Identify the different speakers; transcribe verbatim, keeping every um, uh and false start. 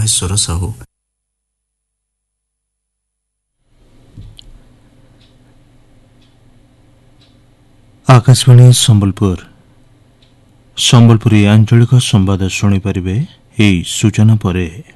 Speaker 1: ମହେଶ୍ୱର ସାହୁ। ଆକାଶବାଣୀ ସମ୍ବଲପୁର ସମ୍ବଲପୁରୀ ଆଞ୍ଚଳିକ ସମ୍ବାଦ ଶୁଣିପାରିବେ ଏହି ସୂଚନା ପରେ।